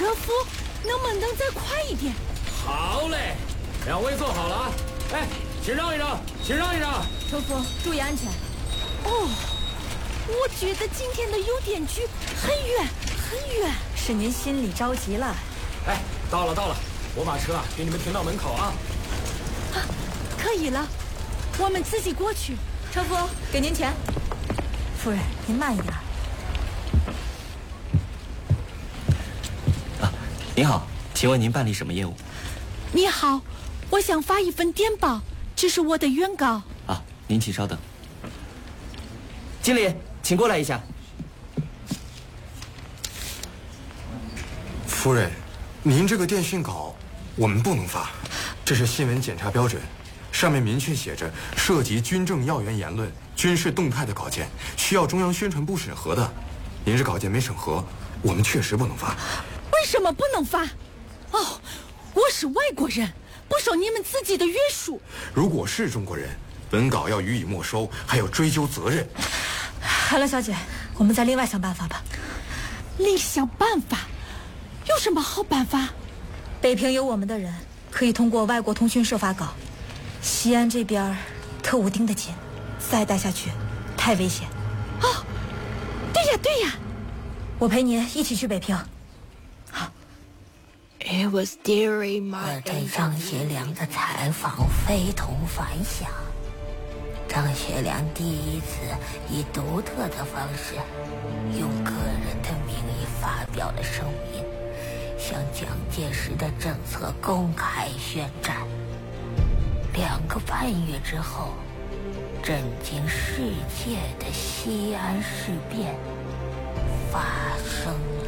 车夫，能不能再快一点？ 好嘞，两位坐好了啊！哎，请让一让，请让一让。 车夫，注意安全。哦，我觉得今天的优点距很远很远。 是您心里着急了。 哎，到了，我把车给你们停到门口啊。 可以了，我们自己过去。 车夫，给您钱。夫人，您慢一点。 您好，请问您办理什么业务？ 你好，我想发一份电报，这是我的原稿。 啊，您请稍等。经理，请过来一下。 夫人，您这个电讯稿我们不能发，这是新闻检查标准，上面明确写着涉及军政要员言论、军事动态的稿件，需要中央宣传部审核的。您这稿件没审核，我们确实不能发。 为什么不能发？哦，我是外国人，不受你们自己的约束。 如果是中国人，本稿要予以没收，还有追究责任。 海乐小姐，我们再另外想办法吧。 另想办法？有什么好办法？ 北平有我们的人，可以通过外国通讯社发稿。西安这边特务盯得紧，再待下去太危险。 哦，对呀， 我陪您一起去北平。好。 It was during my 我对张学良的采访非同凡响。张学良第一次以独特的方式，用个人的名义发表了声明，向蒋介石的政策公开宣战。2个半月之后，震惊世界的西安事变发生了。